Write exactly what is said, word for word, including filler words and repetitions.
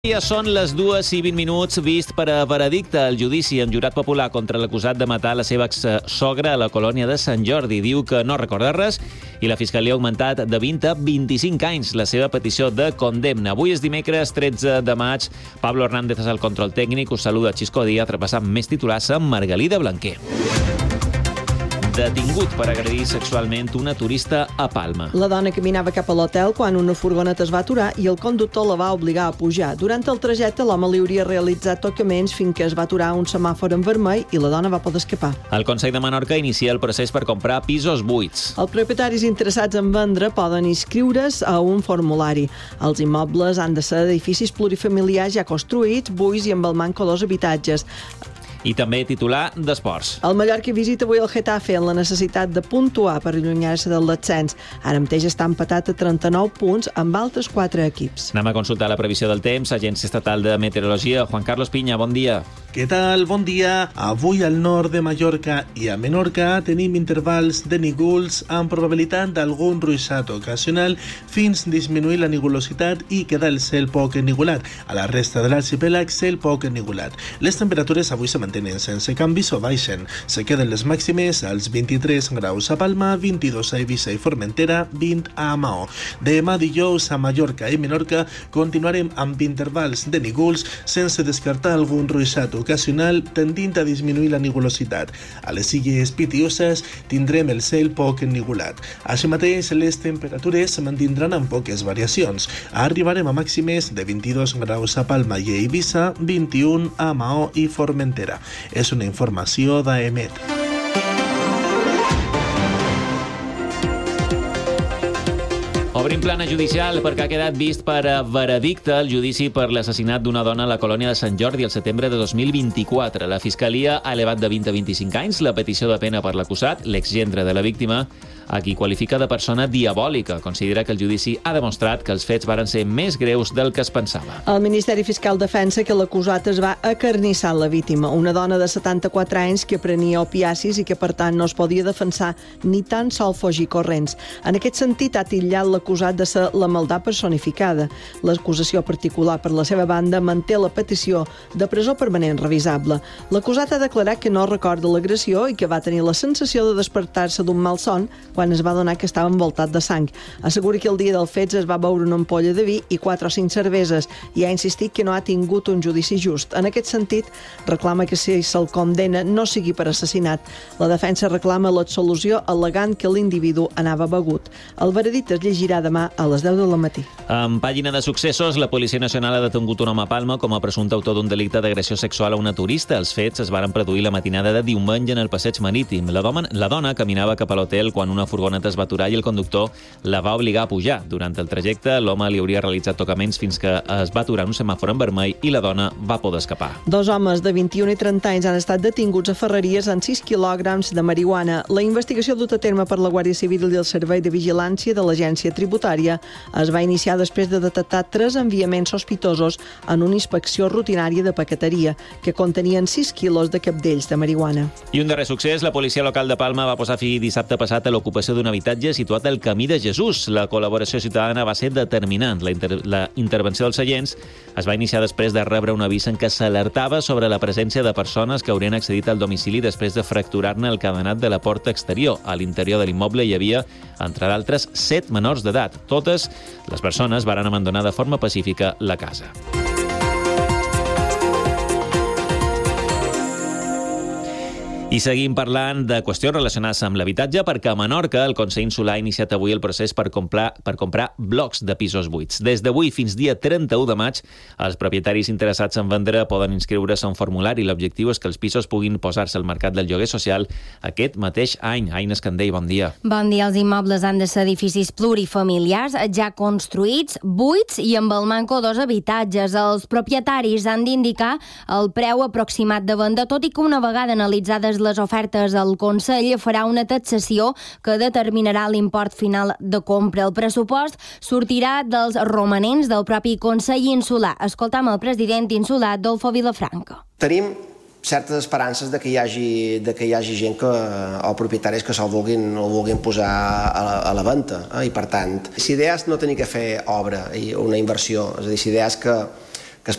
Ja són les dues i vint minuts, vist per a veredicte el judici en jurat popular contra l'acusat de matar la seva exsogra a la colònia de Sant Jordi. Diu que no recorda res i la Fiscalia ha augmentat de vint a vint-i-cinc anys la seva petició de condemna. Avui és dimecres tretze de maig. Pablo Hernández és el control tècnic. Us saluda Xisco Díaz, repassant més titulars amb Margalida Blanquer. Detingut per agredir sexualment una turista a Palma. La dona caminava cap a l'hotel quan una furgoneta es va aturar i el conductor la va obligar a pujar. Durant el trajecte, l'home li hauria realitzat tocaments fins que es va aturar un semàfor en vermell i la dona va poder escapar. El Consell de Menorca inicia el procés per comprar pisos buits. Els propietaris interessats en vendre poden inscriure's a un formulari. Els immobles han de ser edificis plurifamiliars ja construïts, buits i amb el manco dos habitatges. I també titular d'esports. El Mallorca visita avui el Getafe en la necessitat de puntuar per allunyar-se del descens. Ara mateix està empatat a trenta-nou punts amb altres quatre equips. Anem a consultar la previsió del temps. Agència Estatal de Meteorologia. Juan Carlos Piña, bon dia. Què tal? Bon dia. Avui al nord de Mallorca i a Menorca tenim intervals de núvols amb probabilitat d'algun ruixat ocasional fins disminuir la nugulositat i quedar el cel poc ennuvolat. A la resta de l'arxipèlag, cel poc ennuvolat. Les temperatures avui se mantenen sense canvis o baixen. Se queden les màximes als vint-i-tres graus a Palma, vint-i-dos a Eivissa i Formentera, vint a Maó. Demà dijous a Mallorca i Menorca continuarem amb intervals de núvols sense descartar algun ruixat ocasional tendint a disminuir la nugulositat. A les illes Pitioses tindrem el cel poc ennuvolat. Així mateix, les temperatures se mantindran amb poques variacions. Arribarem a màximes de vint-i-dos graus a Palma i a Eivissa, vint-i-un a Maó i Formentera. És una informació d'A E M E T. Obrim plana judicial perquè ha quedat vist per a veredicte el judici per l'assassinat d'una dona a la colònia de Sant Jordi el setembre de dos mil vint-i-quatre. La Fiscalia ha elevat de vint a vint-i-cinc anys la petició de pena per l'acusat, l'exgendre de la víctima, a qui qualifica de persona diabòlica. Considera que el judici ha demostrat que els fets varen ser més greus del que es pensava. El Ministeri Fiscal defensa que l'acusat es va acarnissar la víctima, una dona de setanta-quatre anys que prenia opiacis i que, per tant, no es podia defensar ni tan sol fugir corrents. En aquest sentit, ha titllat l'acusat de ser la maldat personificada. L'acusació particular, per la seva banda, manté la petició de presó permanent revisable. L'acusat ha declarat que no recorda l'agressió i que va tenir la sensació de despertar-se d'un malson quan es va adonar que estava envoltat de sang. Assegura que el dia dels fets es va beure una ampolla de vi i quatre o cinc cerveses i ha insistit que no ha tingut un judici just. En aquest sentit, reclama que si se'l condena no sigui per assassinat. La defensa reclama l'absolució al·legant que l'individu anava begut. El veredicte es llegirà demà a les deu del matí. En pàgina de successos, la Policia Nacional ha detingut un home a Palma com a presumpte autor d'un delicte d'agressió sexual a una turista. Els fets es varen produir la matinada de diumenge en el passeig marítim. La dona, la dona caminava cap a l'hotel quan una furgoneta es va aturar i el conductor la va obligar a pujar. Durant el trajecte, l'home li hauria realitzat tocaments fins que es va aturar en un semàfor en vermell i la dona va poder escapar. Dos homes de vint-i-un i trenta anys han estat detinguts a Ferreries amb sis quilògrams de marihuana. La investigació duta a terme per la Guàrdia Civil i el Servei de Vigilància de l'Agència Tributària es va iniciar després de detectar tres enviaments sospitosos en una inspecció rutinària de paqueteria que contenien sis quilos de capdells de marihuana. I un darrer succés, la policia local de Palma va posar fi dissabte passat a l'ocupació d'un habitatge situat al Camí de Jesús. La col·laboració ciutadana va ser determinant. La, inter la intervenció dels seients es va iniciar després de rebre un avís en què s'alertava sobre la presència de persones que haurien accedit al domicili després de fracturar-ne el cadenat de la porta exterior. A l'interior de l'immoble hi havia, entre d'altres, set menors d'edat. Totes les persones varen abandonar de forma pacífica la casa. I seguim parlant de qüestions relacionades amb l'habitatge perquè a Menorca el Consell Insular ha iniciat avui el procés per comprar, per comprar blocs de pisos buits. Des d'avui fins dia trenta-u de maig, els propietaris interessats en vendre poden inscriure's a un formulari. L'objectiu és que els pisos puguin posar-se al mercat del lloguer social aquest mateix any. Aina Escandell, bon dia. Bon dia. Els immobles han de ser edificis plurifamiliars, ja construïts, buits i amb el manco dos habitatges. Els propietaris han d'indicar el preu aproximat de venda, tot i que una vegada analitzades les ofertes, el Consell farà una taxació que determinarà l'import final de compra. El pressupost sortirà dels romanents del propi Consell Insular. Escoltam el president insular, Adolfo Vilafranca. Tenim certes esperances de que hi hagi, de que hi hagi gent que, o propietaris que se'l vulguin, el vulguin posar a la, a la venda. Eh? I per tant, si idea és no tenir que fer obra i una inversió, és a dir, si idea és que